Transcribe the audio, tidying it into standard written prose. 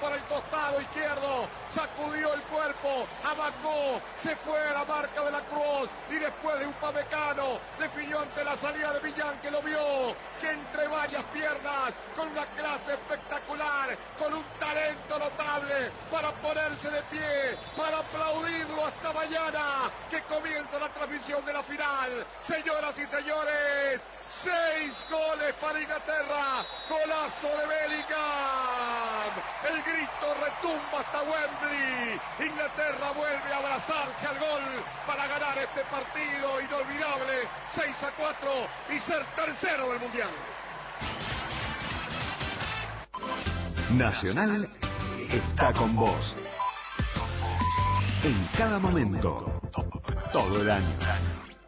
por el costado izquierdo, sacudió el cuerpo, amagó, se fue a la marca de la Cruz y después de Upamecano definió ante la salida de Millán, que lo vio, que entre varias piernas, con una clase espectacular, con un talento notable para ponerse de pie, para aplaudirlo hasta mañana, que comienza la transmisión de la final. Señoras y señores, 6 goles para Inglaterra, golazo de Bellingham, el grito retumba hasta Wembley. Inglaterra vuelve a abrazarse al gol para ganar este partido inolvidable, 6-4, y ser tercero del Mundial. Nacional está con vos en cada momento, todo el año.